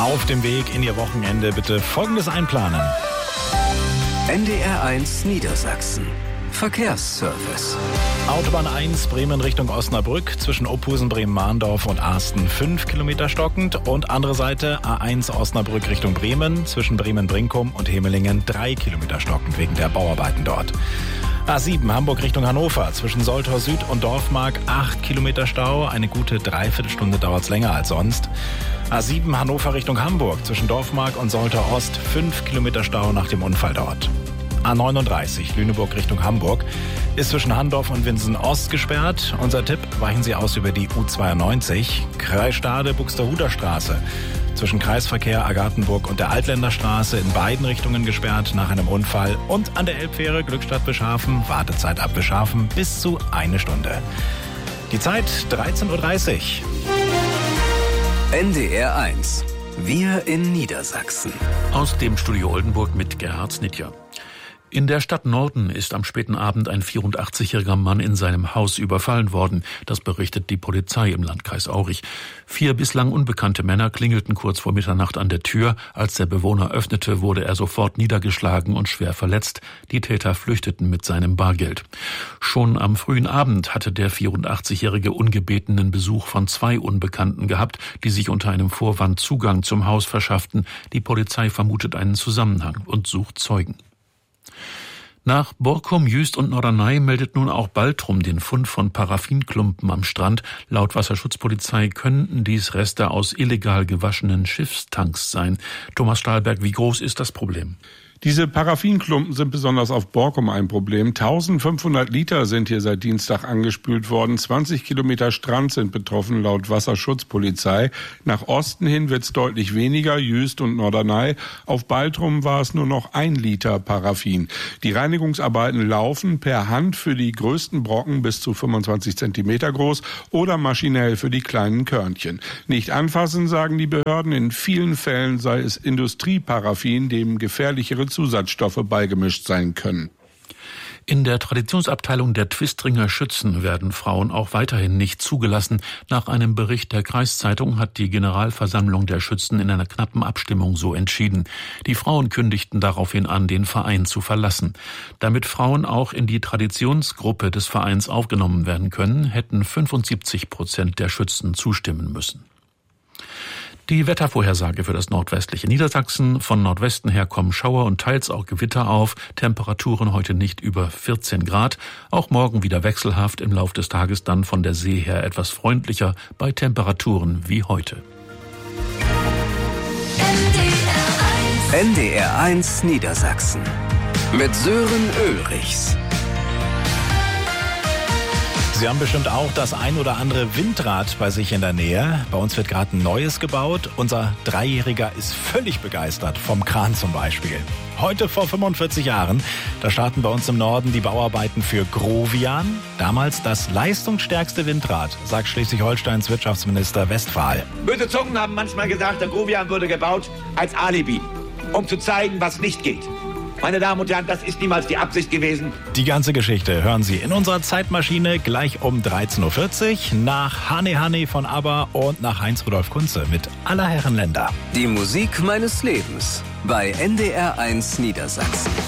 Auf dem Weg in Ihr Wochenende bitte Folgendes einplanen. NDR 1 Niedersachsen. Verkehrsservice. Autobahn 1 Bremen Richtung Osnabrück zwischen Opusen, Bremen-Mahndorf und Arsten 5 Kilometer stockend und andere Seite A1 Osnabrück Richtung Bremen zwischen Bremen-Brinkum und Hemelingen 3 Kilometer stockend wegen der Bauarbeiten dort. A7 Hamburg Richtung Hannover zwischen Soltau Süd und Dorfmark 8 Kilometer Stau. Eine gute Dreiviertelstunde dauert es länger als sonst. A7 Hannover Richtung Hamburg zwischen Dorfmark und Soltau Ost 5 Kilometer Stau nach dem Unfall dort. A39 Lüneburg Richtung Hamburg ist zwischen Handorf und Winsen Ost gesperrt. Unser Tipp, weichen Sie aus über die U92. Kreis Stade Buxtehuder Straße zwischen Kreisverkehr Agathenburg und der Altländerstraße in beiden Richtungen gesperrt nach einem Unfall. Und an der Elbfähre Glückstadt Bischhafen, Wartezeit ab Bischhafen bis zu 1 Stunde. Die Zeit 13.30 Uhr. NDR 1. Wir in Niedersachsen. Aus dem Studio Oldenburg mit Gerhard Snitjer. In der Stadt Norden ist am späten Abend ein 84-jähriger Mann in seinem Haus überfallen worden. Das berichtet die Polizei im Landkreis Aurich. 4 bislang unbekannte Männer klingelten kurz vor Mitternacht an der Tür. Als der Bewohner öffnete, wurde er sofort niedergeschlagen und schwer verletzt. Die Täter flüchteten mit seinem Bargeld. Schon am frühen Abend hatte der 84-jährige ungebetenen Besuch von 2 Unbekannten gehabt, die sich unter einem Vorwand Zugang zum Haus verschafften. Die Polizei vermutet einen Zusammenhang und sucht Zeugen. Nach Borkum, Jüst und Norderney meldet nun auch Baltrum den Fund von Paraffinklumpen am Strand. Laut Wasserschutzpolizei könnten dies Reste aus illegal gewaschenen Schiffstanks sein. Thomas Stahlberg, wie groß ist das Problem? Diese Paraffinklumpen sind besonders auf Borkum ein Problem. 1500 Liter sind hier seit Dienstag angespült worden. 20 Kilometer Strand sind betroffen laut Wasserschutzpolizei. Nach Osten hin wird es deutlich weniger, Jüst und Norderney. Auf Baltrum war es nur noch 1 Liter Paraffin. Die Reinigungsarbeiten laufen per Hand für die größten Brocken bis zu 25 Zentimeter groß oder maschinell für die kleinen Körnchen. Nicht anfassen, sagen die Behörden. In vielen Fällen sei es Industrieparaffin, dem gefährlichere Zusatzstoffe beigemischt sein können. In der Traditionsabteilung der Twistringer Schützen werden Frauen auch weiterhin nicht zugelassen. Nach einem Bericht der Kreiszeitung hat die Generalversammlung der Schützen in einer knappen Abstimmung so entschieden. Die Frauen kündigten daraufhin an, den Verein zu verlassen. Damit Frauen auch in die Traditionsgruppe des Vereins aufgenommen werden können, hätten 75% der Schützen zustimmen müssen. Die Wettervorhersage für das nordwestliche Niedersachsen. Von Nordwesten her kommen Schauer und teils auch Gewitter auf. Temperaturen heute nicht über 14 Grad. Auch morgen wieder wechselhaft. Im Lauf des Tages dann von der See her etwas freundlicher bei Temperaturen wie heute. NDR 1 Niedersachsen. Mit Sören Ulrichs. Sie haben bestimmt auch das ein oder andere Windrad bei sich in der Nähe. Bei uns wird gerade ein neues gebaut. Unser 3-Jähriger ist völlig begeistert vom Kran zum Beispiel. Heute vor 45 Jahren, da starten bei uns im Norden die Bauarbeiten für Grovian. Damals das leistungsstärkste Windrad, sagt Schleswig-Holsteins Wirtschaftsminister Westphal. Böse Zungen haben manchmal gesagt, der Grovian wurde gebaut als Alibi, um zu zeigen, was nicht geht. Meine Damen und Herren, das ist niemals die Absicht gewesen. Die ganze Geschichte hören Sie in unserer Zeitmaschine gleich um 13.40 Uhr nach Honey Honey von ABBA und nach Heinz-Rudolf Kunze mit Aller Herren Länder. Die Musik meines Lebens bei NDR 1 Niedersachsen.